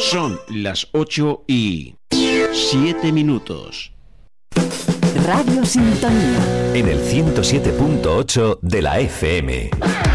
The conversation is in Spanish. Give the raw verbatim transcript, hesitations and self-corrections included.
Son las ocho y siete minutos. Radio Sintonía. En el ciento siete punto ocho de la F M.